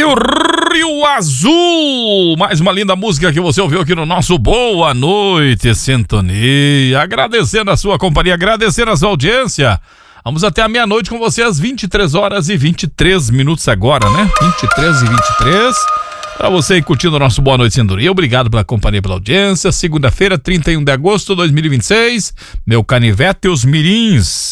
o Rio Azul. Mais uma linda música que você ouviu aqui no nosso Boa Noite Sintonia. Agradecendo a sua companhia, agradecendo a sua audiência. Vamos até a meia-noite com você às 23h23 agora, né? 23h23. Para você aí curtindo o nosso Boa Noite Sintonia. Obrigado pela companhia, pela audiência. Segunda-feira, 31 de agosto de 2026. Meu canivete e os mirins.